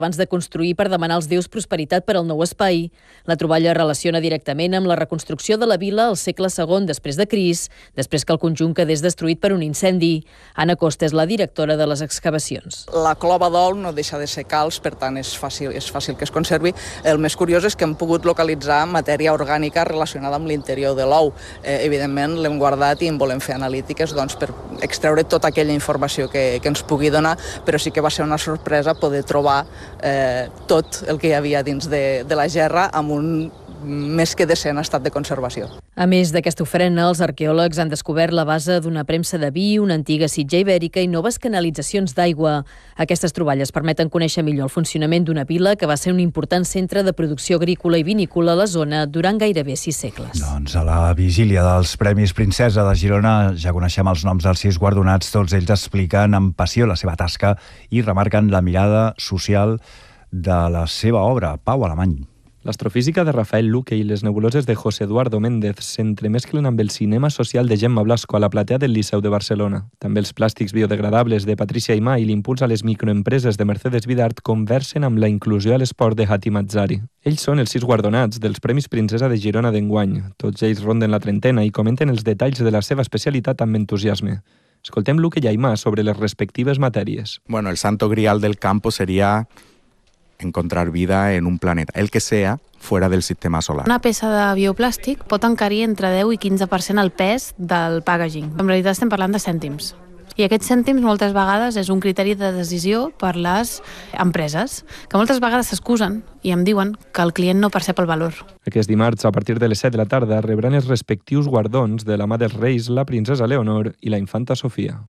abans de construir per demanar als déus prosperitat per al nou espai. La troballa relaciona directament amb la reconstrucció de la vila al segle II després de Crist, després que el conjunt quedés destruït per un incendi. Anna Costa és la directora de les excavacions. La clova d'ou no deixa de ser calç, per tant és fàcil que es conservi. El més curiós és que hem pogut localitzar matèria orgànica relacionada amb l'interior de l'ou. Evidentment l'hem guardat i en volem fer analítiques per extreure tota aquella informació que ens pugui donar, però sí que va ser una sorpresa poder trobar tot el que hi havia dins de la gerra amb un més que decent estat de conservació. A més d'aquesta ofrena, els arqueòlegs han descobert la base d'una premsa de vi, una antiga sitja ibèrica i noves canalitzacions d'aigua. Aquestes troballes permeten conèixer millor el funcionament d'una vila que va ser un important centre de producció agrícola i vinícola a la zona durant gairebé 6 segles. Doncs a la vigília dels Premis Princesa de Girona ja coneixem els noms dels 6 guardonats. Tots ells expliquen amb passió la seva tasca i remarquen la mirada social de la seva obra. Pau Alemany. L'astrofísica de Rafael Luque i les nebuloses de José Eduardo Méndez s'entremesclen amb el cinema social de Gemma Blasco a la platea del Liceu de Barcelona. També els plàstics biodegradables de Patricia Aimà i l'impuls a les microempreses de Mercedes Vidart conversen amb la inclusió a l'esport de Hati Mazzari. Ells són els 6 guardonats dels Premis Princesa de Girona d'enguany. Tots ells ronden la trentena i comenten els detalls de la seva especialitat amb entusiasme. Escoltem Luque i Aimà sobre les respectives matèries. El santo grial del campo sería encontrar vida en un planeta, el que sea, fuera del sistema solar. Una peça de bioplàstic pot encarir entre 10 i 15% el pes del packaging. En realitat estem parlant de cèntims. I aquests cèntims moltes vegades és un criteri de decisió per les empreses, que moltes vegades s'excusen i em diuen que el client no percep el valor. Aquest dimarts, a partir de les 7 de la tarda, rebran els respectius guardons de la mà dels Reis, la princesa Leonor i la infanta Sofia.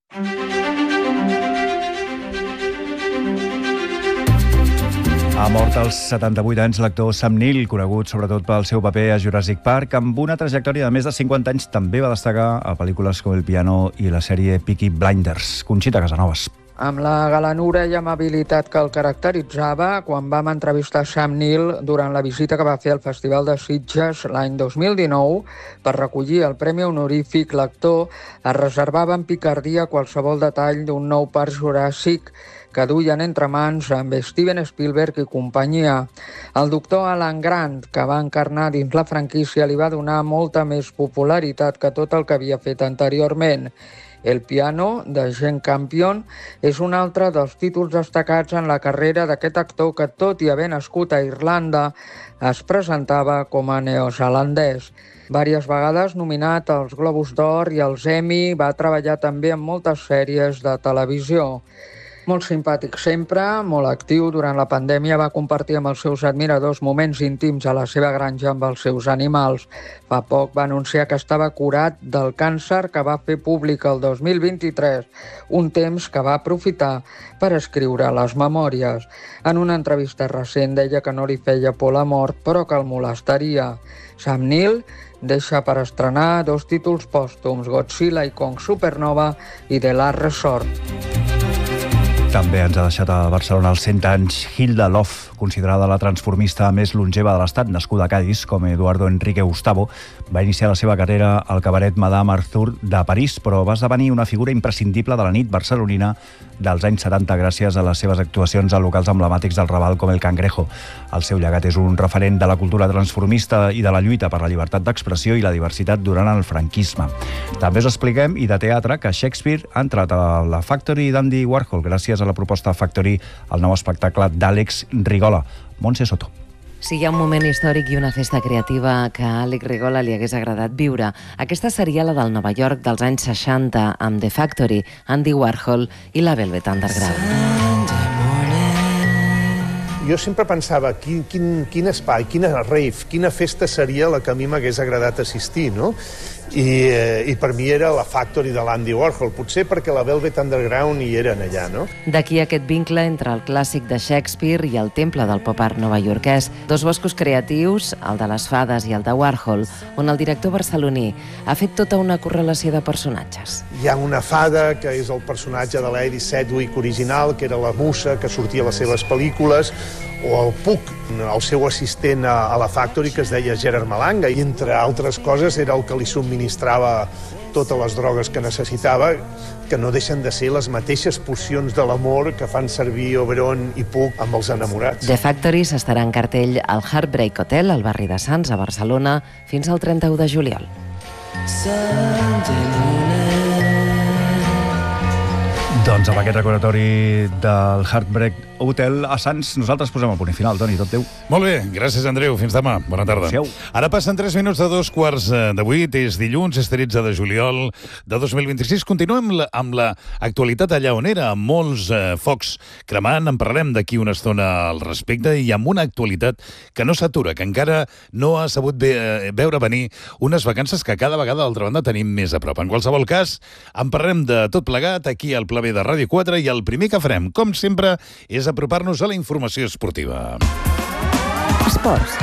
Ha mort als 78 anys l'actor Sam Neill, conegut sobretot pel seu paper a Jurassic Park, amb una trajectòria de més de 50 anys. També va destacar a pel·lícules com El piano i la sèrie Peaky Blinders. Conxita Casanovas. Amb la galanura i amabilitat que el caracteritzava, quan vam entrevistar Sam Neill durant la visita que va fer al Festival de Sitges l'any 2019 per recollir el Premi Honorífic, l'actor es reservava en picardia qualsevol detall d'un nou parc Juràssic que duien entre mans amb Steven Spielberg i companyia. El doctor Alan Grant, que va encarnar dins la franquícia, li va donar molta més popularitat que tot el que havia fet anteriorment. El piano, de Jane Campion, és un altre dels títols destacats en la carrera d'aquest actor que, tot i haver nascut a Irlanda, es presentava com a neozelandès. Vàries vegades nominat als Globus d'Or i als Emmy, va treballar també en moltes sèries de televisió. Molt simpàtic sempre, molt actiu. Durant la pandèmia va compartir amb els seus admiradors moments íntims a la seva granja amb els seus animals. Fa poc va anunciar que estava curat del càncer que va fer públic el 2023, un temps que va aprofitar per escriure les memòries. En una entrevista recent deia que no li feia por la mort, però que el molestaria. Sam Neill deixa per estrenar 2 títols pòstums, Godzilla i Kong Supernova i The Last Resort. També ens ha deixat a Barcelona als 100 anys Hilda Love, considerada la transformista més longeva de l'Estat, nascuda a Cadis, com Eduardo Enrique Gustavo. Va iniciar la seva carrera al cabaret Madame Arthur de París, però va esdevenir una figura imprescindible de la nit barcelonina dels anys 70 gràcies a les seves actuacions a locals emblemàtics del Raval com El Cangrejo. El seu llegat és un referent de la cultura transformista i de la lluita per la llibertat d'expressió i la diversitat durant el franquisme. També us expliquem, i de teatre, que Shakespeare ha entrat a la Factory d'Andy Warhol gràcies a la proposta Factory, el nou espectacle d'Àlex Rigola. Montse Soto. Si hi ha un moment històric i una festa creativa que a Àlex Rigola li hagués agradat viure, aquesta seria la del Nova York dels anys 60 amb The Factory, Andy Warhol i la Velvet Underground. Jo sempre pensava quin espai, quina rave, quina festa seria la que a mi m'hagués agradat assistir, no? I per mi era la Factory de l'Andy Warhol, potser perquè la Velvet Underground hi eren allà, no? D'aquí aquest vincle entre el clàssic de Shakespeare i el temple del pop art novaiorquès, 2 boscos creatius, el de les fades i el de Warhol, on el director barceloní ha fet tota una correlació de personatges. Hi ha una fada, que és el personatge de l'Eddie Sedgwick original, que era la musa que sortia a les seves pel·lícules, o el Puck, el seu assistent a la Factory, que es deia Gerard Malanga, i entre altres coses era el que li subministrava totes les drogues que necessitava, que no deixen de ser les mateixes pocions de l'amor que fan servir Oberon i Puig amb els enamorats. The Factory estarà en cartell al Heartbreak Hotel, al barri de Sants, a Barcelona, fins al 31 de juliol. Doncs amb aquest recordatori del Heartbreak Hotel a Sants, nosaltres posem el punt final. Toni, tot teu. Molt bé, gràcies, Andreu. Fins demà. Bona tarda. Adéu. Ara passen 3 minuts de 2:15. És dilluns, és 13 de juliol de 2026. Continuem amb l'actualitat allà on era, amb molts focs cremant. En parlarem d'aquí una estona al respecte i amb una actualitat que no s'atura, que encara no ha sabut veure venir unes vacances que cada vegada, d'altra banda, tenim més a prop. En qualsevol cas, en parlarem de tot plegat aquí al Pla B de Ràdio 4 i el primer que farem, com sempre, és apropar-nos a la informació esportiva. Esports.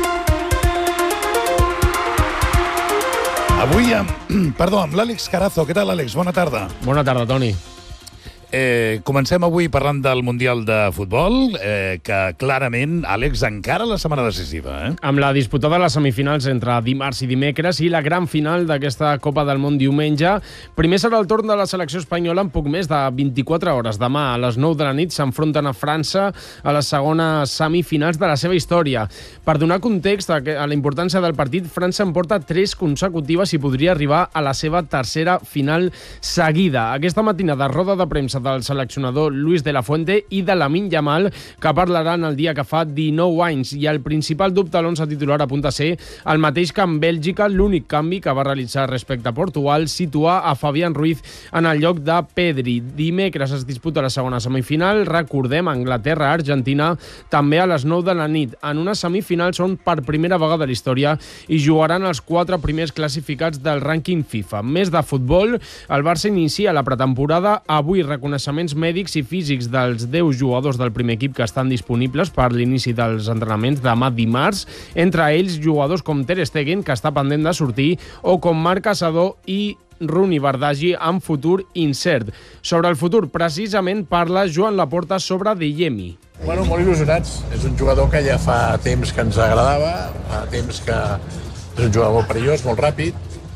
Avui amb l'Àlex Carazo. Què tal, Àlex? Bona tarda. Bona tarda, Toni. Comencem avui parlant del Mundial de Futbol, que clarament, Àlex, encara la setmana decisiva. Amb la disputa de les semifinals entre dimarts i dimecres i la gran final d'aquesta Copa del Món diumenge, primer serà el torn de la selecció espanyola en poc més de 24 hores. Demà, a les 9 de la nit, s'enfronten a França a les segones semifinals de la seva història. Per donar context a la importància del partit, França en porta 3 consecutives i podria arribar a la seva tercera final seguida. Aquesta matinada, roda de premsa del seleccionador Luis de la Fuente i de Lamine Yamal, que parlaran el dia que fa 19 anys. I el principal dubte a l'11 titular apunta a ser el mateix que en Bèlgica. L'únic canvi que va realitzar respecte a Portugal, situar a Fabián Ruiz en el lloc de Pedri. Dimecres es disputa la segona semifinal. Recordem, Anglaterra-Argentina, també a les 9 de la nit. En una semifinal són per primera vegada a la història i jugaran els 4 primers classificats del rànquing FIFA. Més de futbol, el Barça inicia la pretemporada. Avui reconeixements mèdics i físics dels 10 jugadors del primer equip que estan disponibles per l'inici dels entrenaments demà dimarts, entre ells jugadors com Ter Stegen, que està pendent de sortir, o com Marc Casador i Runi Bardagi, amb futur incert. Sobre el futur, precisament, parla Joan Laporta sobre Deyemi. Bueno, molt il·lusionats. És un jugador que ja fa temps que ens agradava, fa temps que és un jugador molt perillós, molt ràpid,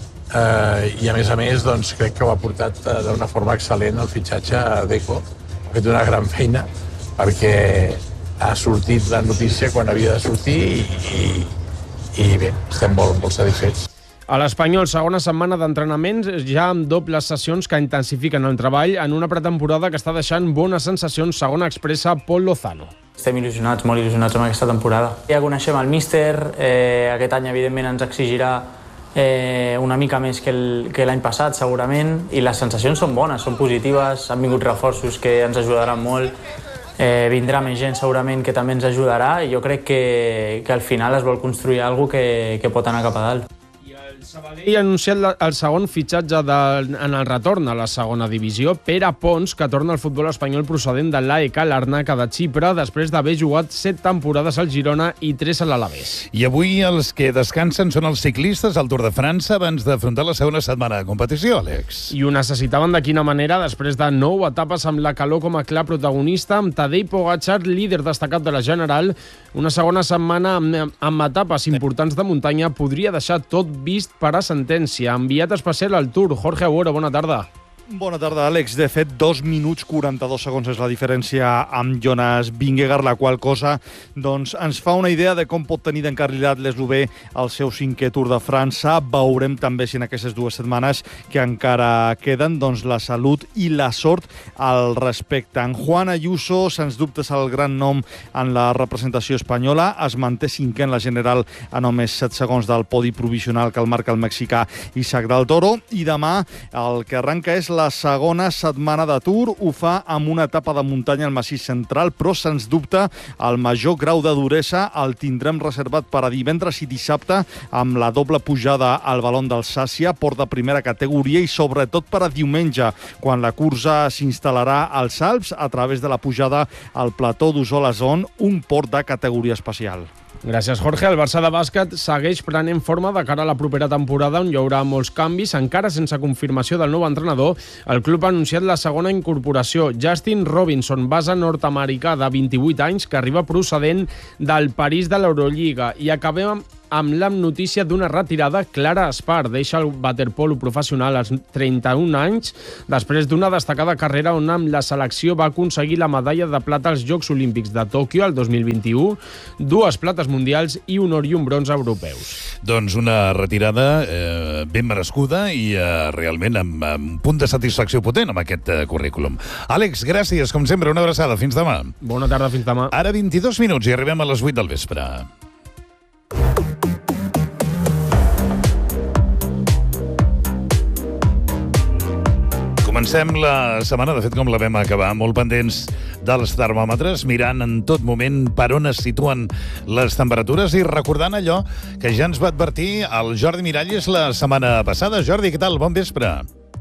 i a més, doncs, crec que ho ha portat d'una forma excel·lent el fitxatge a Deco. Ha fet una gran feina perquè ha sortit la notícia quan havia de sortir i bé, estem molt satisfets. A l'Espanyol, segona setmana d'entrenaments, ja amb dobles sessions que intensifiquen el treball en una pretemporada que està deixant bones sensacions, segons expressa Pol Lozano. Estem il·lusionats, molt il·lusionats amb aquesta temporada. Ja coneixem el míster, aquest any evidentment ens exigirà una mica més que l'any passat, segurament, i les sensacions són bones, són positives, han vingut reforços que ens ajudaran molt, vindrà més gent segurament que també ens ajudarà, i jo crec que al final es vol construir alguna cosa que pot anar cap a dalt. Sabadell ha anunciat el segon fitxatge en el retorn a la segona divisió, Pere Pons, que torna al futbol espanyol procedent de l'AEK Larnaca de Xipre, després d'haver jugat 7 temporades al Girona i 3 a l'Alavés. I avui els que descansen són els ciclistes al Tour de França abans d'afrontar la segona setmana de competició, Àlex. I ho necessitaven de quina manera després de 9 etapes amb la calor com a clar protagonista, amb Tadej Pogačar, líder destacat de la General. Una segona setmana amb etapes importants de muntanya podria deixar tot vist per a sentència. Enviat especial al Tour, Jorge Agüero, bona tarda. Bona tarda, Àlex. De fet, 2 minuts 42 segons és la diferència amb Jonas Vingegaard, la qual cosa doncs, ens fa una idea de com pot tenir d'encarrilat l'eslovè el seu 5è Tour de França. Veurem també si en aquestes 2 setmanes que encara queden doncs, la salut i la sort al respecte. En Juan Ayuso, sens dubtes el gran nom en la representació espanyola, es manté 5è en la general a només 7 segons del podi provisional que el marca el mexicà Isaac del Toro, i demà el que arranca és la segona setmana de Tour. Ho fa amb una etapa de muntanya al massís central, però sens dubte el major grau de duresa el tindrem reservat per a divendres i dissabte amb la doble pujada al Valon d'Alsàcia, port de primera categoria, i sobretot per a diumenge, quan la cursa s'instal·larà als Alps a través de la pujada al plató d'Usola-Zon, un port de categoria especial. Gràcies, Jorge. El Barça de bàsquet segueix prenent forma de cara a la propera temporada, on hi haurà molts canvis. Encara sense confirmació del nou entrenador, el club ha anunciat la segona incorporació. Justin Robinson, base nord-americà de 28 anys, que arriba procedent del París de l'Eurolliga. I acabem amb la notícia d'una retirada. Clara Espar deixa el waterpolo professional als 31 anys, després d'una destacada carrera on amb la selecció va aconseguir la medalla de plata als Jocs Olímpics de Tòquio el 2021, 2 plates mundials i un or i un bronze europeus. Doncs una retirada ben merescuda i realment amb un punt de satisfacció potent amb aquest currículum. Àlex, gràcies, com sempre, una abraçada. Fins demà. Bona tarda, fins demà. Ara 22 minuts i arribem a les 8 del vespre. Comencem la setmana, de fet, com la vam acabar, molt pendents dels termòmetres, mirant en tot moment per on es situen les temperatures i recordant allò que ja ens va advertir el Jordi Miralles la setmana passada. Jordi, què tal? Bon vespre.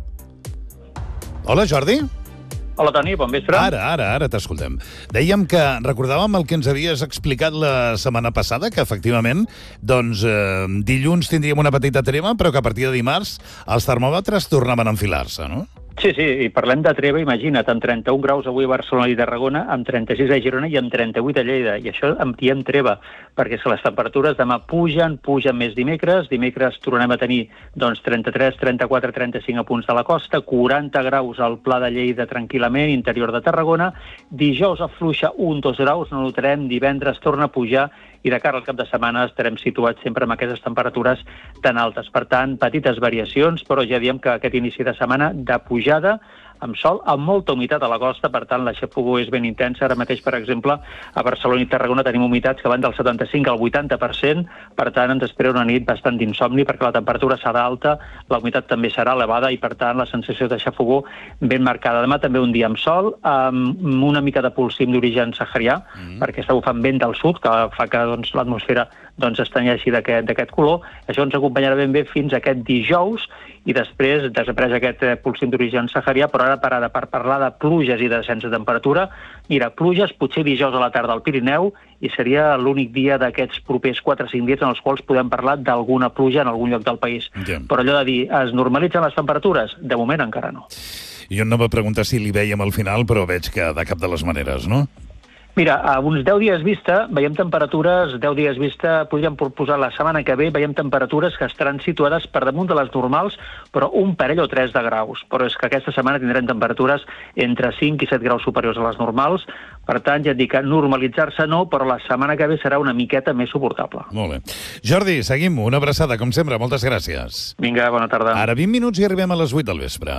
Hola, Jordi. Hola, Toni, bon vespre. Ara t'escoltem. Dèiem que recordàvem el que ens havies explicat la setmana passada, que efectivament, doncs, dilluns tindríem una petita treva, però que a partir de dimarts els termòmetres tornaven a enfilar-se, no? Sí, i parlem de treva, imagina't, amb 31 graus avui a Barcelona i Tarragona, amb 36 a Girona i amb 38 a Lleida. I això en diem treva, perquè les temperatures demà pugen més dimecres tornarem a tenir doncs, 33, 34, 35 a punts de la costa, 40 graus al Pla de Lleida tranquil·lament, interior de Tarragona, dijous afluixa 1-2 graus, no notarem, divendres torna a pujar i de cara al cap de setmana estarem situats sempre amb aquestes temperatures tan altes. Per tant, petites variacions, però ja diem que aquest inici de setmana de pujada amb sol, amb molta humitat a la costa, per tant la xafogor és ben intensa. Ara mateix, per exemple, a Barcelona i Tarragona tenim humitats que van del 75 al 80%, per tant ens espera una nit bastant d'insomni perquè la temperatura serà alta, la humitat també serà elevada i per tant la sensació de xafogor ben marcada. Demà també un dia amb sol, amb una mica de polsim d'origen saharià, perquè està bufant vent del sud, que fa que doncs, l'atmosfera es tenyeixi d'aquest color. Això ens acompanyarà ben bé fins a aquest dijous i després desapareix aquest polsim d'origen saharià, però ara per parlar de pluges i de descens de temperatura, mira, pluges potser dijous a la tarda al Pirineu i seria l'únic dia d'aquests propers 4 o 5 dies en els quals podem parlar d'alguna pluja en algun lloc del país. Però allò de dir, es normalitzen les temperatures? De moment encara no. Jo no va preguntar si li veiem al final, però veig que de cap de les maneres, no? Mira, a uns 10 dies vista, veiem temperatures, 10 dies vista, podríem posar la setmana que ve, veiem temperatures que estaran situades per damunt de les normals, però un parell o 3 de graus. Però és que aquesta setmana tindrem temperatures entre 5 i 7 graus superiors a les normals, per tant, ja et dic que normalitzar-se no, però la setmana que ve serà una miqueta més suportable. Molt bé. Jordi, seguim. Una abraçada, com sempre. Moltes gràcies. Vinga, bona tarda. Ara 20 minuts i arribem a les 8 del vespre.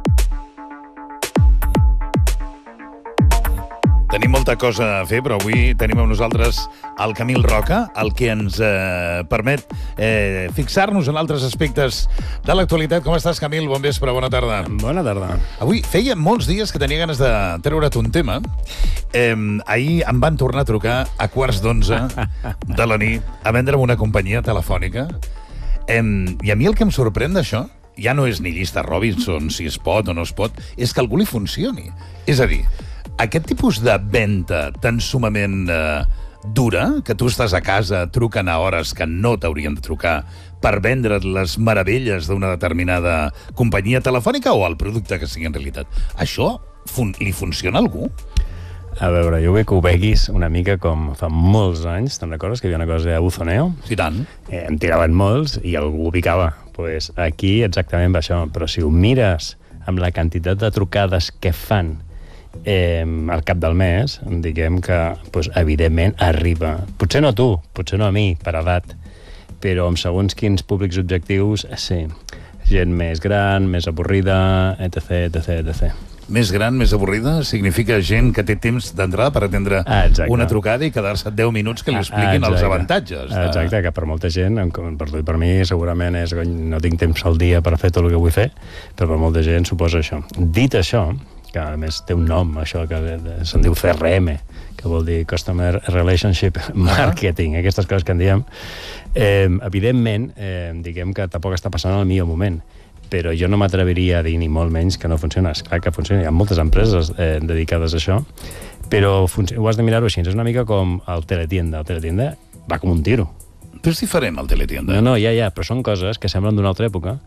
Tenim molta cosa a fer, però avui tenim amb nosaltres el Camil Roca, el que ens permet fixar-nos en altres aspectes de l'actualitat. Com estàs, Camil? Bon vespre, bona tarda. Bona tarda. Avui feia molts dies que tenia ganes de treure't un tema. Ahir em van tornar a trucar a 11:15 de la nit a vendre'm una companyia telefònica. I a mi el que em sorprèn d'això ja no és ni llista Robinson, si es pot o no es pot, és que algú li funcioni. És a dir, aquest tipus de venda tan sumament dura, que tu estàs a casa, truquen a hores que no t'haurien de trucar per vendre't les meravelles d'una determinada companyia telefònica o el producte que sigui en realitat, això li funciona a algú? A veure, jo vull que ho veguis una mica com fa molts anys, te'n recordes que hi havia una cosa de Buzoneo? Sí, tant. Em tiraven molts i algú ho picava. Pues aquí exactament va això, però si ho mires amb la quantitat de trucades que fan al cap del mes, diguem que pues, evidentment arriba, potser no tu, potser no a mi, per edat, però amb segons quins públics objectius, sí, gent més gran, més avorrida, etc. Més gran, més avorrida, significa gent que té temps d'entrada per atendre una trucada i quedar-se 10 minuts que li expliquin els avantatges. Exacte, que per molta gent, per tu i per mi, segurament és no tinc temps al dia per fer tot el que vull fer, però per molta gent suposa això. Dit això, que a més té un nom, això que se'n diu CRM, que vol dir Customer Relationship Marketing, aquestes coses que en diem, evidentment, diguem que tampoc està passant al millor moment, però jo no m'atreviria a dir ni molt menys que no funciona. És clar que funciona, hi ha moltes empreses dedicades a això, però ho has de mirar-ho així, és una mica com el teletienda. El teletienda va com un tiro. Però és diferent el teletienda. No, ja, però són coses que semblen d'una altra època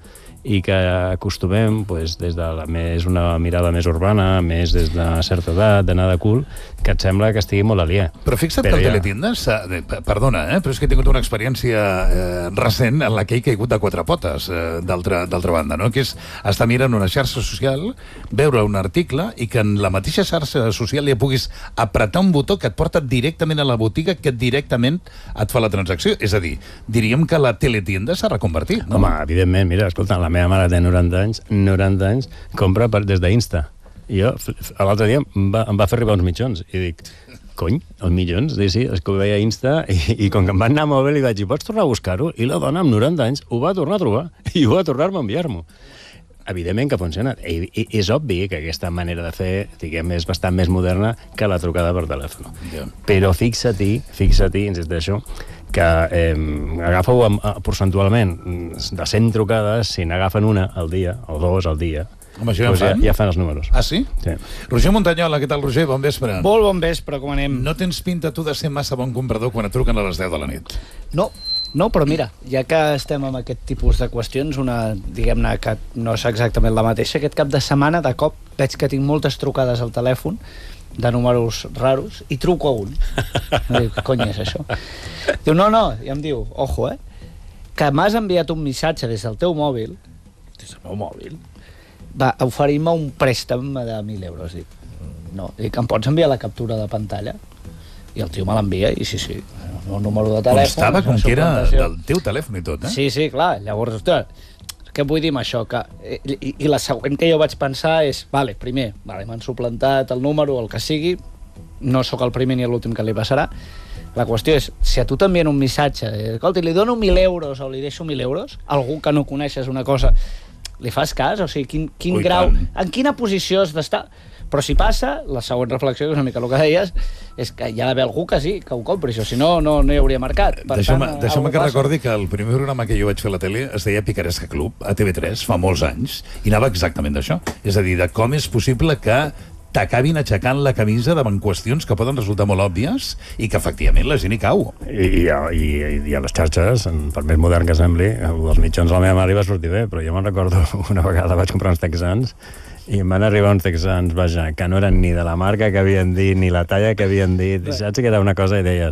i que acostumem, des de una mirada més urbana, més des de certa edat, d'anar de cul, que et sembla que estigui molt aliè. Però fixa't que el teletiendes, perdona, però és que he tingut una experiència recent en la que he caigut de 4 potes, d'altra banda, no? Que és estar mirant una xarxa social, veure un article i que en la mateixa xarxa social li puguis apretar un botó que et porta directament a la botiga, que directament et fa la transacció. És a dir, diríem que la teletienda s'ha reconvertit, no? Home, evidentment, mira, escolta, la meva mare té 90 anys, compra des d'Insta. I jo, l'altre dia, em va fer arribar uns mitjons. I dic, cony, els mitjons? Sí, és que ho veia a Insta, i com que em van anar molt bé, li vaig dir, pots tornar a buscar-ho? I la dona, amb 90 anys, ho va tornar a trobar, i ho va tornar-me a enviar-m'ho. Evidentment que funciona. I és obvi que aquesta manera de fer, diguem, és bastant més moderna que la trucada per telèfon. Però fixa-t'hi, insisteixo, que agafa-ho porcentualment de 100 trucades, si n'agafen una al dia, o 2 al dia, home, això ja fan els números. Ah, sí? Sí. Roger Montanyola, què tal, Roger? Bon vespre. Molt bon vespre, com anem? No tens pinta tu de ser massa bon comprador quan et truquen a les 10 de la nit. No, però mira, ja que estem amb aquest tipus de qüestions, una, diguem-ne, que no és exactament la mateixa, aquest cap de setmana, de cop, veig que tinc moltes trucades al telèfon de números raros, i truco a un. Diu, què cony és això? Diu, no, i em diu, ojo, que m'has enviat un missatge des del teu mòbil, des del meu mòbil, va oferir-me un préstec de 1.000 euros. Dic, no, em pots enviar la captura de pantalla? I el tio me l'envia, i sí, el número de telèfon... Constava com que era del teu telèfon i tot, Sí, clar, llavors, ostres, què vull dir amb això? I la següent que jo vaig pensar és, primer, m'han suplantat el número, el que sigui, no sóc el primer ni l'últim que li passarà. La qüestió és, si a tu t'envien un missatge, escolta, li dono 1.000 euros o li deixo 1.000 euros, algú que no coneixes una cosa, li fas cas? O sigui, quin grau, en quina posició has d'estar? Però si passa, la següent reflexió, que és una mica el que deies, és que hi ha d'haver algú que sí, que ho compri, això, si no, no hi hauria mercat. Deixeu-me que recordi que el primer programa que jo vaig fer a la tele es deia Picaresca Club, a TV3, fa molts anys, i anava exactament d'això. És a dir, de com és possible que t'acabin aixecant la camisa davant qüestions que poden resultar molt òbvies i que efectivament la gent hi cau. I a les xarxes, per més modern que sembli, els mitjons de la meva mare va sortir bé, però jo me'n recordo una vegada vaig comprar uns texans i em van arribar uns texans, vaja, que no eren ni de la marca que havien dit, ni la talla que havien dit, saps que era una cosa i deies,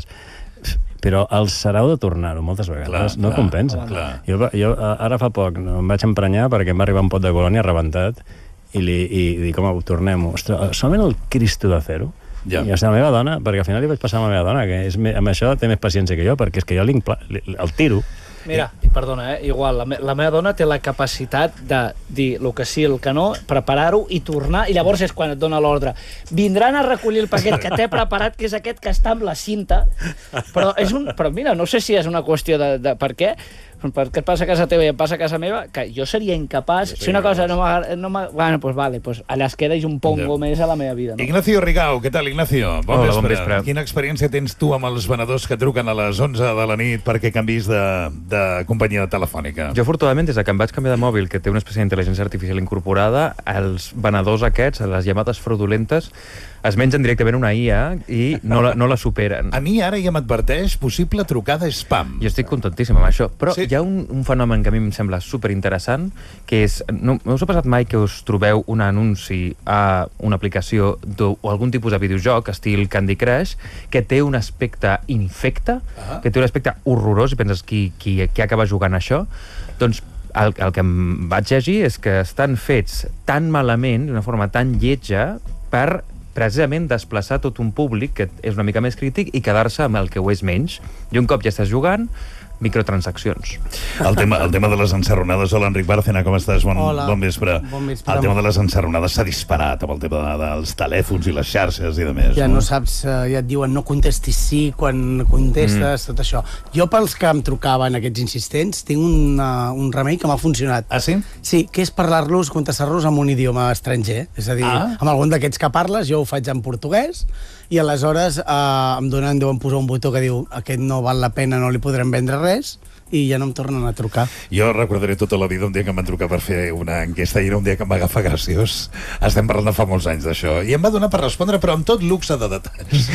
però el serau de tornar-ho moltes vegades no compensa. Jo ara fa poc em vaig emprenyar perquè em va arribar un pot de colònia rebentat i dic, home, tornem-ho. Ostres, solament el Cristo de fer-ho. I la meva dona, perquè al final li vaig passar a la meva dona, que amb això té més paciència que jo, perquè és que jo el tiro. Mira, perdona, igual, la meva dona té la capacitat de dir el que sí, el que no, preparar-ho i tornar, i llavors és quan et dona l'ordre. Vindran a recollir el paquet que t'he preparat, que és aquest que està amb la cinta, però mira, no sé si és una qüestió de per què, perquè et passa a casa teva i em passa a casa meva, que jo seria incapaç, si una cosa no m'agrada, bueno, pues vale, pues allà es queda i un pongo més a la meva vida. Ignacio Rigau, què tal, Ignacio? Bon vespre. Quina experiència tens tu amb els venedors que truquen a les 11 de la nit perquè canvis de companyia telefònica? Jo, afortunadament, des que em vaig canviar de mòbil, que té una espècie d'intel·ligència artificial incorporada, els venedors aquests, les llamades fraudulentes, es mengen directament una IA i no la superen. A mi ara ja m'adverteix possible trucada spam. Jo estic contentíssim amb això, però hi ha un fenomen que a mi em sembla superinteressant, que és, no us ha passat mai que us trobeu un anunci a una aplicació o algun tipus de videojoc, estil Candy Crush, que té un aspecte infecte, que té un aspecte horrorós, i penses qui acaba jugant això? Doncs el que em vaig llegir és que estan fets tan malament, d'una forma tan lletja, per precisament desplaçar tot un públic que és una mica més crític i quedar-se amb el que ho és menys. I un cop ja estàs jugant, microtransaccions. El tema de les encerronades. Hola, Enric Bárcena, com estàs? Bon vespre. El tema de les encerronades s'ha disparat amb el tema dels telèfons i les xarxes i de més. Ja no saps, ja et diuen no contestis sí quan contestes, tot això. Jo, pels que em trucaven aquests insistents, tinc un remei que m'ha funcionat. Ah, sí? Sí, que és parlar-los, contestar-los en un idioma estranger. És a dir, amb algun d'aquests que parles, jo ho faig en portuguès, i aleshores em deuen posar un botó que diu aquest no val la pena, no li podrem vendre res, i ja no em tornen a trucar. Jo recordaré tota la vida un dia que em van trucar per fer una enquesta i era un dia que em va agafar graciós. Estem parlant de fa molts anys d'això. I em va donar per respondre, però amb tot luxe de detalls.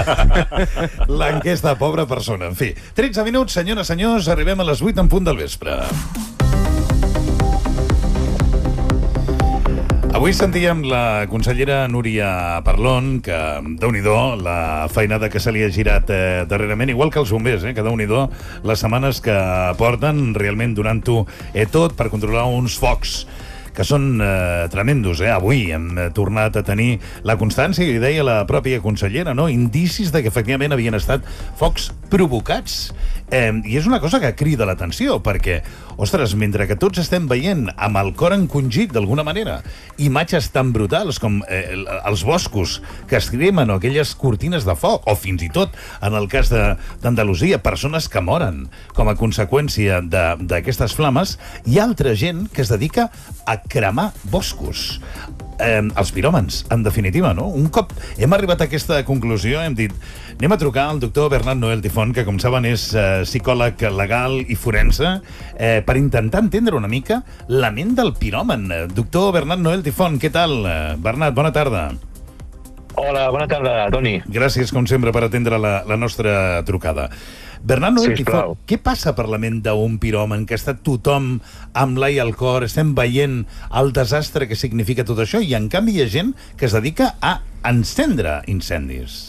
L'enquesta, pobra persona. En fi, 13 minuts, senyores, senyors, arribem a les 8 en punt del vespre. Avui sentíem la consellera Núria Parlon, que déu-n'hi-do la feinada que se li ha girat darrerament, igual que els bombers, que déu-n'hi-do les setmanes que porten realment donant-ho tot per controlar uns focs que són tremendos. Avui hem tornat a tenir la constància, que li deia la pròpia consellera, no? Indicis de que efectivament havien estat focs provocats. I és una cosa que crida l'atenció, perquè, ostres, mentre que tots estem veient amb el cor encongit d'alguna manera imatges tan brutals com els boscos que es cremen o aquelles cortines de foc, o fins i tot, en el cas d'Andalusia, persones que moren com a conseqüència d'aquestes flames, hi ha altra gent que es dedica a cremar boscos. Els piròmans, en definitiva, no? Un cop hem arribat a aquesta conclusió, hem dit, anem a trucar al doctor Bernat Noel Tifón, que, com saben, és psicòleg legal i forense, per intentar entendre una mica la ment del piròman. Doctor Bernat Noel Tifón, què tal? Bernat, bona tarda. Hola, bona tarda, Toni. Gràcies, com sempre, per atendre la nostra trucada. Bernat Noel Tifón, què passa per la ment d'un piròman, que està tothom amb l'ai al cor, estem veient el desastre que significa tot això, i en canvi hi ha gent que es dedica a encendre incendis?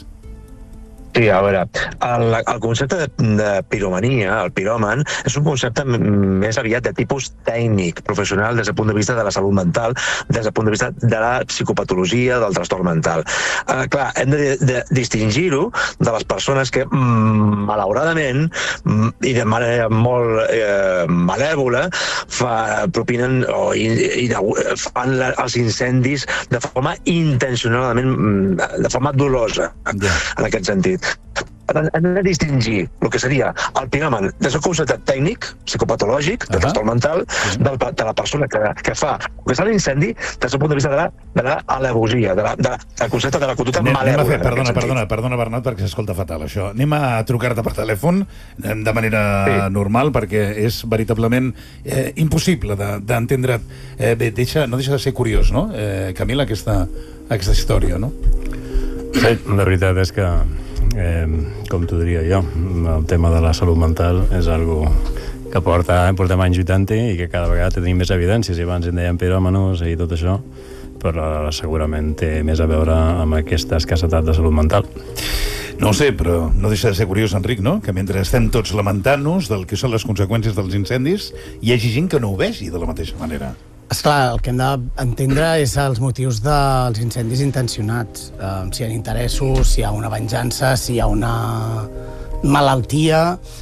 Sí, a veure, el concepte de piromania, el piròman, és un concepte més aviat de tipus tècnic, professional, des del punt de vista de la salut mental, des del punt de vista de la psicopatologia, del trastorn mental. Clar, hem de distingir-ho de les persones que, malauradament, i de manera molt malèvola, propinen i fan els incendis de forma intencionalment, de forma dolosa, en aquest sentit. Hem de distingir el que seria el piròman des del concepte tècnic, psicopatològic, de trastorn mental, de la persona que fa el que és l'incendi, des del punt de vista de l'alevosia, del concepte de la conducta malèvola. Perdona, Bernat, perquè s'escolta fatal, això. Anem a trucar-te per telèfon de manera normal, perquè és veritablement impossible d'entendre. Bé, no deixa de ser curiós, no, Camil, aquesta història, no? Sí, la veritat és que com t'ho diria jo, el tema de la salut mental és algo que portem anys lluitant i que cada vegada tenim més evidències, i abans en dèiem piròmanos i tot això, però segurament té més a veure amb aquesta escassetat de salut mental. No ho sé, però no deixa de ser curiós, Enric, no? Que mentre estem tots lamentant-nos del que són les conseqüències dels incendis, hi hagi gent que no ho vegi de la mateixa manera. Esclar, el que hem d'entendre és els motius dels incendis intencionats. Si hi ha interessos, si hi ha una venjança, si hi ha una malaltia.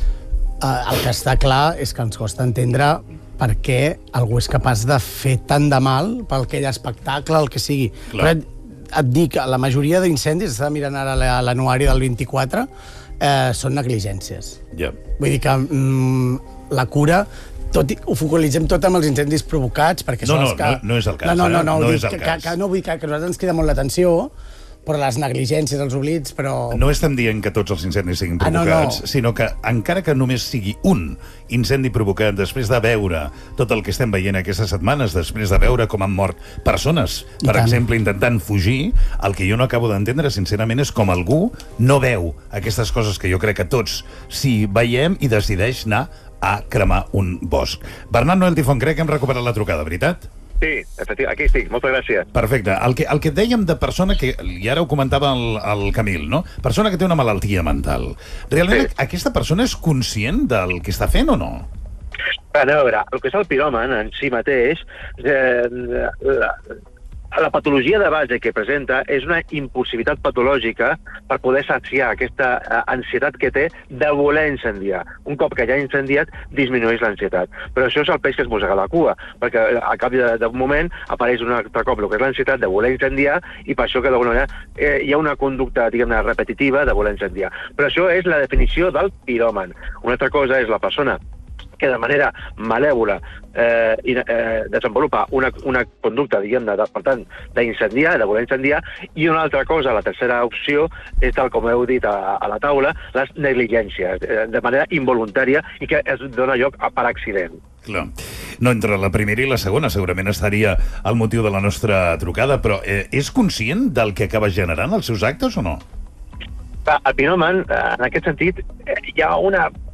El que està clar és que ens costa entendre per què algú és capaç de fer tant de mal per aquell espectacle, el que sigui. Però et dic, la majoria d'incendis, estava mirant ara l'anuari del 24, són negligències. Vull dir que la cura... ho focalitzem tot amb els incendis provocats, perquè són els que... No és el cas. No vull dir que a nosaltres ens crida molt l'atenció, però les negligències, els oblits, però... No estem dient que tots els incendis siguin provocats, sinó que encara que només sigui un incendi provocat, després de veure tot el que estem veient aquestes setmanes, després de veure com han mort persones, per exemple, intentant fugir, el que jo no acabo d'entendre, sincerament, és com algú no veu aquestes coses que jo crec que tots sí veiem i decideix anar a cremar un bosc. Bernat Noel Tifón, crec que hem recuperat la trucada, veritat? Sí, efectivament, aquí estic, moltes gràcies. Perfecte. El que dèiem de persona que, i ara ho comentava el Camil, no? Persona que té una malaltia mental. Realment aquesta persona és conscient del que està fent o no? A veure, el que és el piròman en si mateix, la patologia de base que presenta és una impulsivitat patològica per poder saciar aquesta ansietat que té de voler incendiar. Un cop que ja ha incendiat, disminueix l'ansietat. Però això és el peix que es mossega la cua, perquè a cap d'un moment apareix un altre cop el que és l'ansietat de voler incendiar, i per això que d'alguna manera hi ha una conducta, diguem-ne, repetitiva de voler incendiar. Però això és la definició del piròman. Una altra cosa és la persona que de manera malèvola desenvolupa una conducta, diguem-ne, per tant, d'incendiar, de voler incendiar, i una altra cosa, la tercera opció, és tal com heu dit a la taula, les negligències, de manera involuntària i que es dona lloc per accident. Clar. No, entre la primera i la segona segurament estaria el motiu de la nostra trucada, però és conscient del que acaba generant els seus actes o no? El piròman, en aquest sentit, hi ha una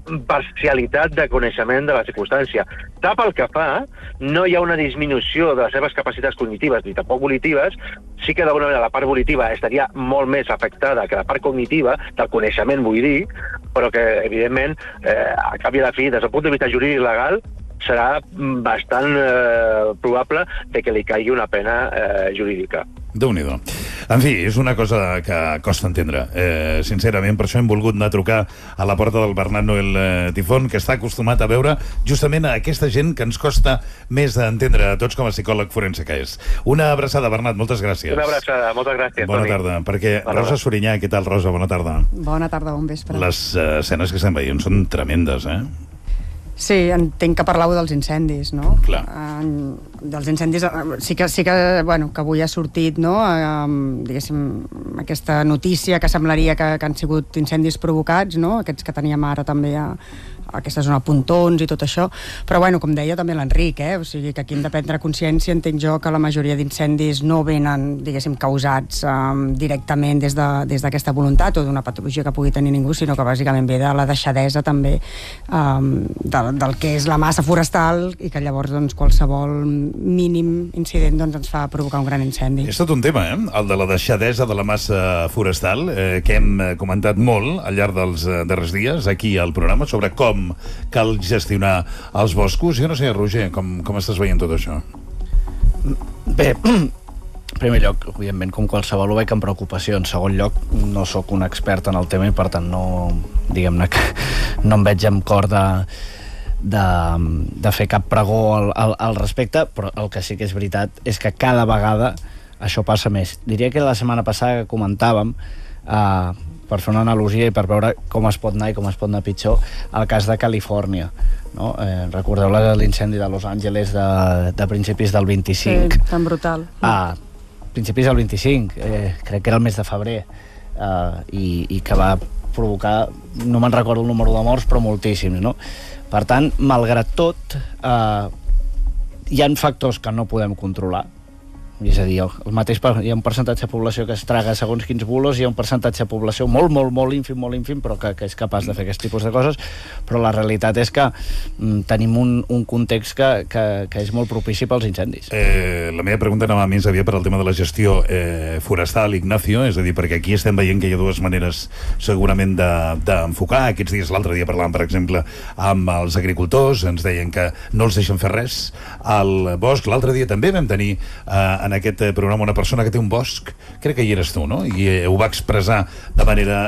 parcialitat de coneixement de la circumstància. Sap el que fa, no hi ha una disminució de les seves capacitats cognitives ni tampoc volitives, sí que d'alguna manera la part volitiva estaria molt més afectada que la part cognitiva, del coneixement vull dir, però que evidentment, a cap i a la fi, des del punt de vista jurídic legal, serà bastant probable de que li caigui una pena jurídica. Déu-n'hi-do. En fi, és una cosa que costa entendre. Sincerament, per això hem volgut anar a trucar a la porta del Bernat Noel Tifón, que està acostumat a veure justament a aquesta gent que ens costa més d'entendre a tots com a psicòleg forense que és. Una abraçada, Bernat, moltes gràcies. Una abraçada, moltes gràcies. Bona tarda, perquè Rosa Sorinyà, què tal, Rosa? Bona tarda. Bona tarda, bon vespre. Les escenes que estem veient són tremendes, Sí, entenc que parlàveu dels incendis, no? Clar. Dels incendis, sí que bueno, que avui ha sortit, no? Diguéssim, aquesta notícia que semblaria que han sigut incendis provocats, no? Aquests que teníem ara també a aquesta zona Pontons i tot això, però bueno, com deia també l'Enric, o sigui que aquí hem de prendre consciència, entenc jo que la majoria d'incendis no venen, diguéssim, causats directament des d'aquesta voluntat o d'una patologia que pugui tenir ningú, sinó que bàsicament ve de la deixadesa també del que és la massa forestal i que llavors doncs, qualsevol mínim incident doncs, ens fa provocar un gran incendi. És tot un tema, el de la deixadesa de la massa forestal, que hem comentat molt al llarg dels darrers dies aquí al programa, sobre com cal gestionar els boscos. Jo no sé, Roger, com estàs veient tot això? Bé, en primer lloc, evidentment, com qualsevol, ho veig amb preocupació. En segon lloc, no sóc un expert en el tema i, per tant, no em veig amb cor de fer cap pregó al respecte, però el que sí que és veritat és que cada vegada això passa més. Diria que la setmana passada que comentàvem, per fer una analogia i per veure com es pot anar i com es pot anar pitjor, el cas de Califòrnia, no? Recordeu l'incendi de Los Angeles de principis del 25? Sí, tan brutal. Principis del 25, crec que era el mes de febrer, i que va provocar, no me'n recordo el número de morts, però moltíssims, no? Per tant, malgrat tot, hi ha factors que no podem controlar. És a dir, el mateix, hi ha un percentatge de població que es traga segons quins bulos, hi ha un percentatge de població molt ínfim, però que és capaç de fer aquest tipus de coses, però la realitat és que tenim un context que és molt propici pels incendis. La meva pregunta anava més aviat per al tema de la gestió forestal, Ignacio, és a dir, perquè aquí estem veient que hi ha dues maneres segurament d'enfocar. Aquests dies, l'altre dia parlàvem, per exemple, amb els agricultors, ens deien que no els deixen fer res al bosc. L'altre dia també vam tenir en aquest programa una persona que té un bosc, crec que hi eres tu, no? I ho va expressar de manera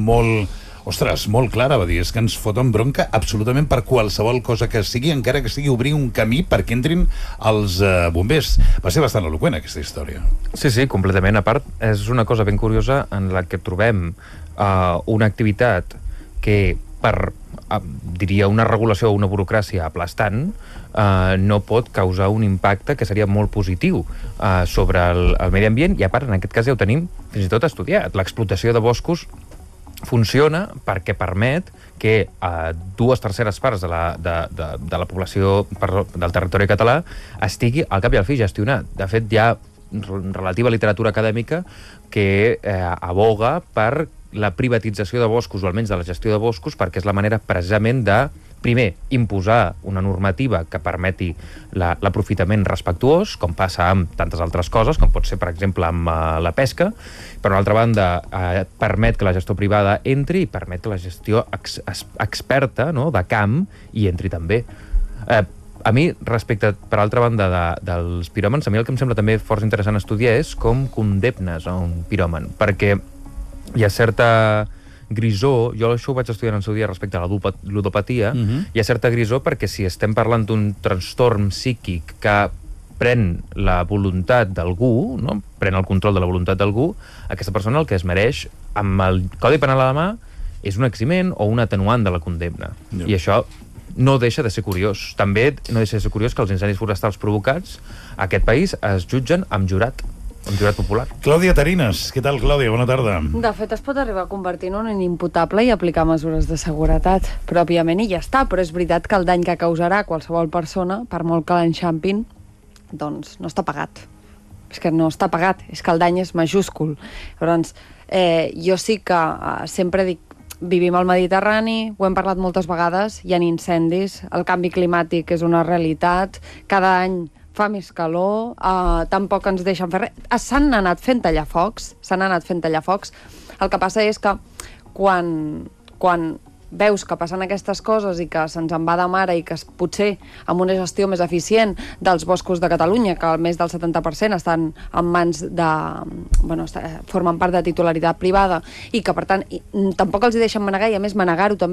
molt clara, va dir, és que ens foten bronca absolutament per qualsevol cosa que sigui, encara que sigui obrir un camí perquè entrin els bombers. Va ser bastant eloqüent aquesta història. Sí, completament. A part, és una cosa ben curiosa en la que trobem una activitat que diria una regulació o una burocràcia aplastant no pot causar un impacte que seria molt positiu sobre el medi ambient, i a part en aquest cas ja ho tenim fins i tot estudiat. L'explotació de boscos funciona perquè permet que 2/3 parts de la població del territori català estigui al cap i al fi gestionat. De fet, hi ha relativa literatura acadèmica que aboga per la privatització de boscos, o almenys de la gestió de boscos, perquè és la manera precisament de, primer, imposar una normativa que permeti l'aprofitament respectuós, com passa amb tantes altres coses, com pot ser, per exemple, amb la pesca. Per una altra banda, permet que la gestió privada entri i permet que la gestió experta, no?, de camp hi entri també. A mi, respecte, per altra banda, dels piròmans, a mi el que em sembla també força interessant estudiar és com condemnes a un piròman, perquè hi ha certa grisor, jo això ho vaig estudiar en el seu dia respecte a la ludopatia, hi ha certa grisor perquè si estem parlant d'un trastorn psíquic que pren la voluntat d'algú, no? Pren el control de la voluntat d'algú, aquesta persona el que es mereix, amb el Codi Penal a la mà, és un eximent o un atenuant de la condemna. I això no deixa de ser curiós. També no deixa de ser curiós que els incendis forestals provocats a aquest país es jutgen amb jurat popular. Clàudia Tarines, què tal, Clàudia? Bona tarda. De fet, es pot arribar a convertir en un inimputable i aplicar mesures de seguretat pròpiament i ja està, però és veritat que el dany que causarà qualsevol persona, per molt que l'enxampin, doncs no està pagat. És que no està pagat, és que el dany és majúscul. Llavors, jo sí que sempre dic, vivim al Mediterrani, ho hem parlat moltes vegades, hi ha incendis, el canvi climàtic és una realitat, cada any fa més calor, tampoc ens deixen fer res. S'han anat fent tallafocs. El que passa és que quan veus que passen aquestes coses i que se'ns en va de mare i que potser amb una gestió més eficient dels boscos de Catalunya, que més del 70% estan en mans de... formen part de titularitat privada i que, per tant, tampoc els hi deixen manegar, i a més manegar-ho també